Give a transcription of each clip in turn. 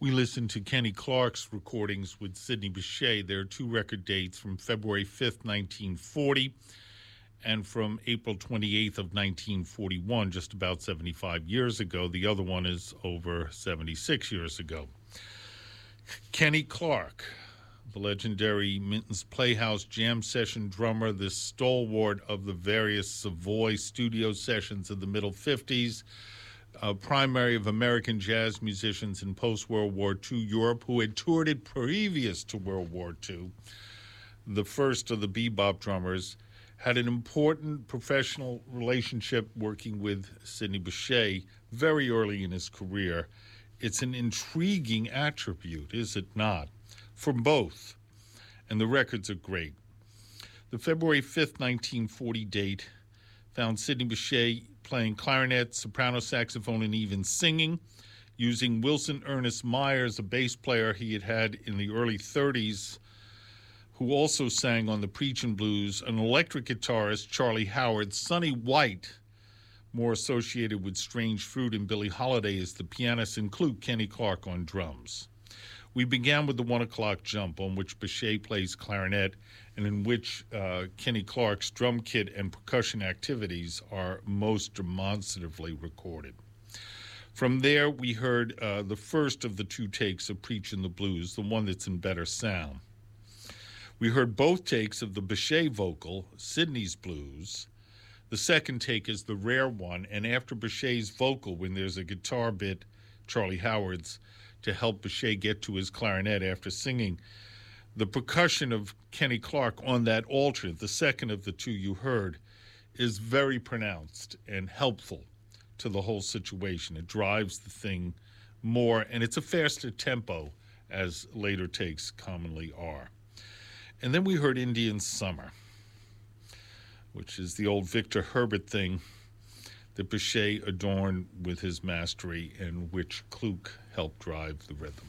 We listened to Kenny Clarke's recordings with Sidney Bechet. There are two record dates from February 5th, 1940, and from April 28th of 1941, just about 75 years ago. The other one is over 76 years ago. Kenny Clarke, the legendary Minton's Playhouse jam session drummer, the stalwart of the various Savoy studio sessions of the middle 50s, primary of American jazz musicians in post-World War II Europe who had toured it previous to World War II. The first of the bebop drummers had an important professional relationship working with Sidney Bechet very early in his career. It's an intriguing attribute, is it not? For both, and the records are great. The February 5th, 1940 date found Sidney Bechet playing clarinet, soprano saxophone, and even singing, using Wilson Ernest Myers, a bass player he had in the early 30s, who also sang on the Preachin' Blues, an electric guitarist, Charlie Howard, Sonny White, more associated with Strange Fruit, and Billie Holiday as the pianist, and Kenny Clarke on drums. We began with the 1 o'clock jump, on which Bechet plays clarinet, and in which Kenny Clarke's drum kit and percussion activities are most demonstratively recorded. From there, we heard the first of the two takes of Preachin' the Blues, the one that's in better sound. We heard both takes of the Bechet vocal, Sidney's Blues. The second take is the rare one, and after Bechet's vocal, when there's a guitar bit, Charlie Howard's, to help Bechet get to his clarinet after singing, the percussion of Kenny Clarke on that alternate, the second of the two you heard, is very pronounced and helpful to the whole situation. It drives the thing more, and it's a faster tempo, as later takes commonly are. And then we heard Indian Summer, which is the old Victor Herbert thing that Bechet adorned with his mastery and which Kluk helped drive the rhythm.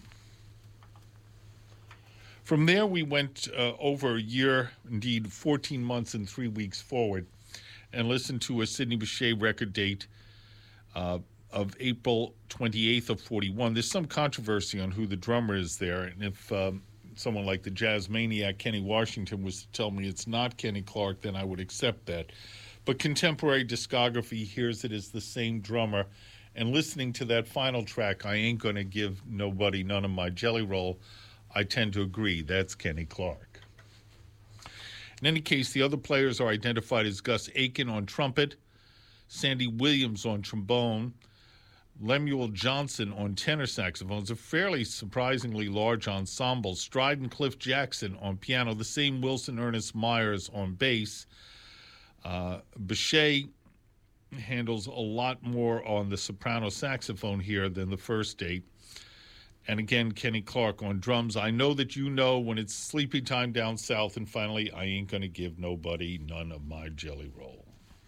From there, we went over a year, indeed 14 months and 3 weeks forward, and listened to a Sidney Bechet record date of April 28th of 41. There's some controversy on who the drummer is there, and if someone like the jazz maniac Kenny Washington was to tell me it's not Kenny Clarke, then I would accept that. But contemporary discography hears it as the same drummer, and listening to that final track, I Ain't Gonna Give Nobody None of My Jelly Roll, I tend to agree that's Kenny Clarke. In any case, the other players are identified as Gus Aiken on trumpet, Sandy Williams on trombone, Lemuel Johnson on tenor saxophones, a fairly surprisingly large ensemble, Stride and Cliff Jackson on piano, the same Wilson Ernest Myers on bass. Bechet handles a lot more on the soprano saxophone here than the first date. And again, Kenny Clarke on drums. I know that you know when it's sleepy time down south, and finally, I Ain't Gonna Give Nobody None of My Jelly Roll.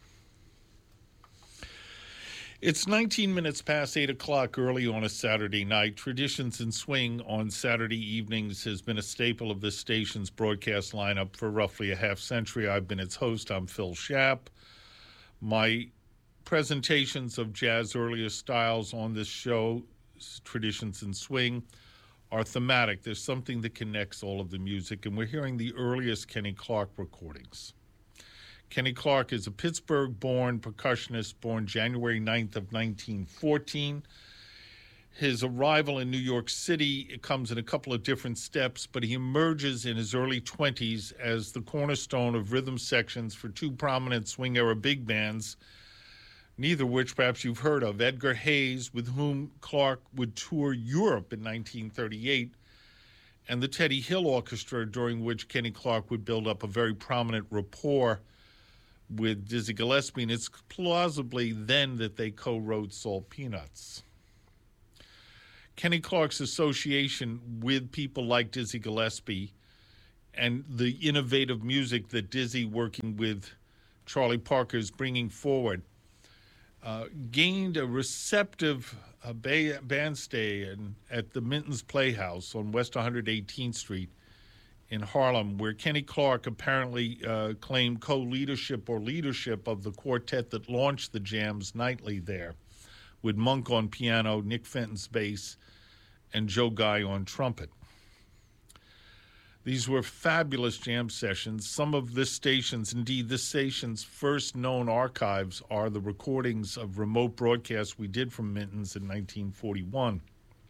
It's 19 minutes past 8 o'clock early on a Saturday night. Traditions in Swing on Saturday evenings has been a staple of this station's broadcast lineup for roughly a half century. I've been its host. I'm Phil Schaap. My presentations of jazz earliest styles on this show, Traditions in Swing, are thematic. There's something that connects all of the music, and we're hearing the earliest Kenny Clarke recordings. Kenny Clarke is a Pittsburgh-born percussionist, born January 9th of 1914. His arrival in New York City comes in a couple of different steps, but he emerges in his early 20s as the cornerstone of rhythm sections for two prominent swing-era big bands, neither of which perhaps you've heard of, Edgar Hayes, with whom Clarke would tour Europe in 1938, and the Teddy Hill Orchestra, during which Kenny Clarke would build up a very prominent rapport with Dizzy Gillespie, and it's plausibly then that they co-wrote Salt Peanuts. Kenny Clarke's association with people like Dizzy Gillespie and the innovative music that Dizzy, working with Charlie Parker, is bringing forward, gained a receptive bandstay at the Minton's Playhouse on West 118th Street in Harlem, where Kenny Clarke apparently claimed co-leadership or leadership of the quartet that launched the jams nightly there, with Monk on piano, Nick Fenton's bass, and Joe Guy on trumpet. These were fabulous jam sessions. Some of this station's first known archives are the recordings of remote broadcasts we did from Minton's in 1941.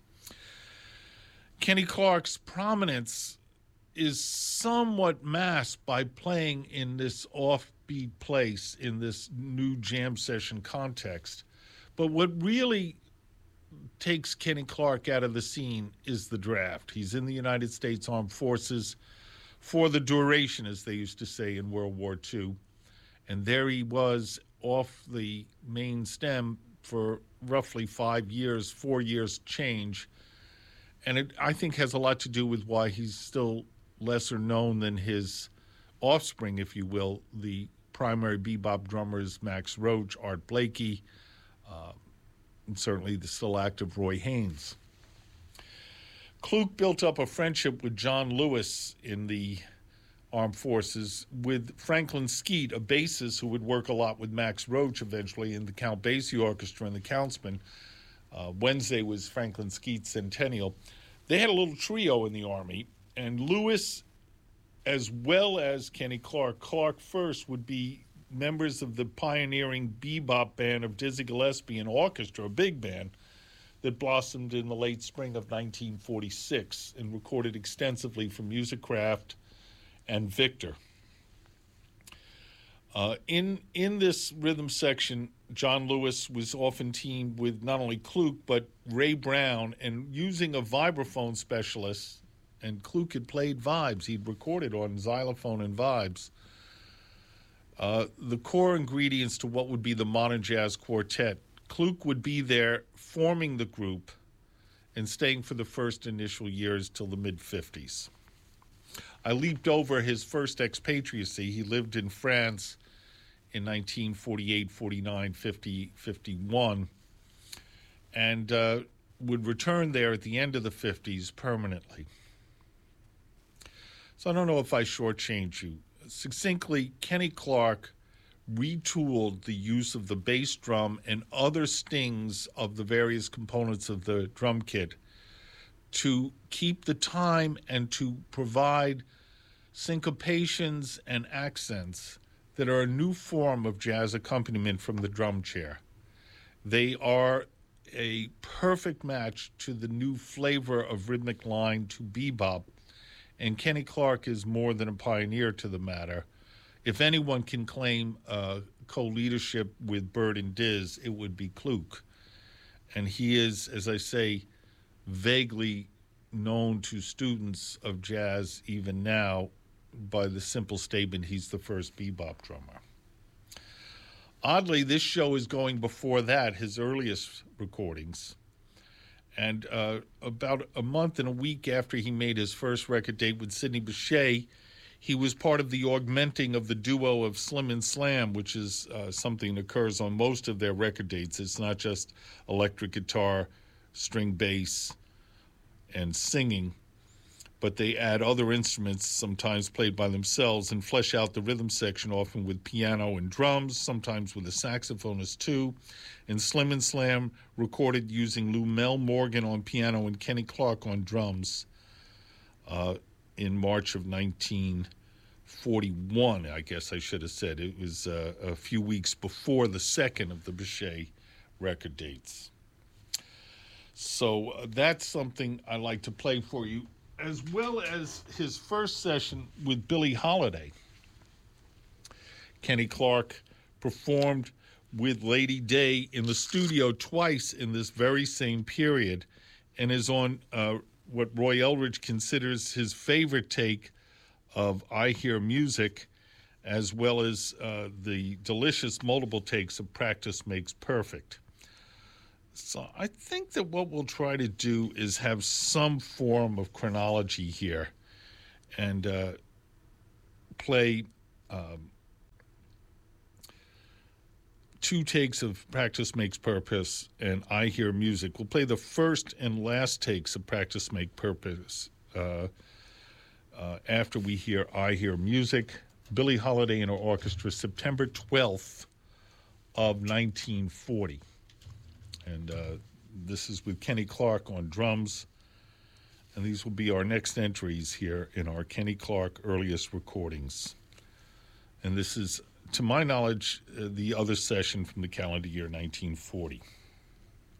Kenny Clarke's prominence is somewhat masked by playing in this offbeat place in this new jam session context. But what really takes Kenny Clarke out of the scene is the draft. He's in the United States Armed Forces for the duration, as they used to say in World War II. And there he was off the main stem for roughly 5 years, 4 years change. And it, I think, has a lot to do with why he's still lesser known than his offspring, if you will, the primary bebop drummers Max Roach, Art Blakey, and certainly the still active Roy Haynes. Kluk built up a friendship with John Lewis in the Armed Forces, with Franklin Skeet, a bassist who would work a lot with Max Roach eventually in the Count Basie Orchestra and the Countsmen. Wednesday was Franklin Skeet's centennial. They had a little trio in the Army, and Lewis, as well as Kenny Clarke, Clarke first would be members of the pioneering bebop band of Dizzy Gillespie and Orchestra, a big band that blossomed in the late spring of 1946 and recorded extensively for Musicraft and Victor. In this rhythm section, John Lewis was often teamed with not only Kluk, but Ray Brown, and using a vibraphone specialist, and Kluk had played vibes. He'd recorded on xylophone and vibes. The core ingredients to what would be the modern jazz quartet. Kluk would be there forming the group and staying for the first initial years till the mid-50s. I leaped over his first expatriacy. He lived in France in 1948, 49, 50, 51, and would return there at the end of the 50s permanently. So I don't know if I shortchanged you. Succinctly, Kenny Clarke retooled the use of the bass drum and other stings of the various components of the drum kit to keep the time and to provide syncopations and accents that are a new form of jazz accompaniment from the drum chair. They are a perfect match to the new flavor of rhythmic line to bebop, and Kenny Clarke is more than a pioneer to the matter. If anyone can claim co-leadership with Bird and Diz, it would be Kluk. And he is, as I say, vaguely known to students of jazz even now by the simple statement he's the first bebop drummer. Oddly, this show is going before that, his earliest recordings. And about a month and a week after he made his first record date with Sidney Bechet, he was part of the augmenting of the duo of Slim and Slam, which is something that occurs on most of their record dates. It's not just electric guitar, string bass, and singing, but they add other instruments, sometimes played by themselves, and flesh out the rhythm section, often with piano and drums, sometimes with a saxophonist too. And Slim and Slam recorded using Lou Mel Morgan on piano and Kenny Clarke on drums in March of 1941, I guess I should have said. It was a few weeks before the second of the Bechet record dates. So that's something I like to play for you, as well as his first session with Billie Holiday. Kenny Clarke performed with Lady Day in the studio twice in this very same period, and is on what Roy Eldridge considers his favorite take of I Hear Music, as well as the delicious multiple takes of Practice Makes Perfect. So I think that what we'll try to do is have some form of chronology here and play two takes of Practice Makes Purpose and I Hear Music. We'll play the first and last takes of Practice Make Purpose after we hear I Hear Music. Billie Holiday and her orchestra, September 12th of 1940. And this is with Kenny Clarke on drums, And these will be our next entries here in our Kenny Clark earliest recordings. And this is, to my knowledge, the other session from the calendar year 1940.